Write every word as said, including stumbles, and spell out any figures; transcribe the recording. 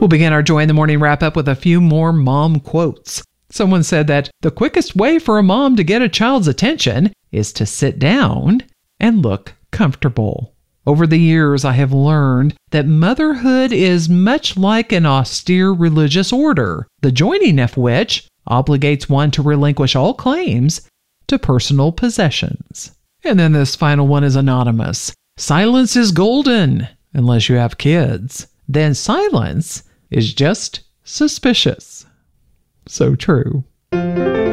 We'll begin our Joy in the Morning wrap-up with a few more mom quotes. Someone said that the quickest way for a mom to get a child's attention is to sit down and look comfortable. Over the years, I have learned that motherhood is much like an austere religious order, the joining of which obligates one to relinquish all claims to personal possessions. And then this final one is anonymous. Silence is golden unless you have kids. Then silence is just suspicious. So true.